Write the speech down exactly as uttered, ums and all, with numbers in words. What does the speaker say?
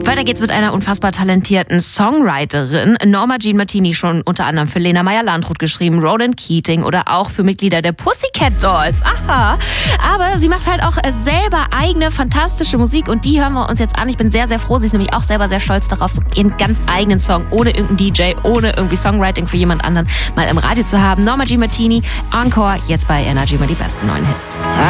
Weiter geht's mit einer unfassbar talentierten Songwriterin. Norma Jean Martini, schon unter anderem für Lena Meyer-Landrut geschrieben, Ronan Keating oder auch für Mitglieder der Pussycat Dolls. Aha. Aber sie macht halt auch selber eigene fantastische Musik und die hören wir uns jetzt an. Ich bin sehr, sehr froh. Sie ist nämlich auch selber sehr stolz darauf, so ihren ganz eigenen Song ohne irgendeinen D J, ohne irgendwie Songwriting für jemand anderen mal im Radio zu haben. Norma Jean Martini, Encore, jetzt bei Energy mal die besten neuen Hits.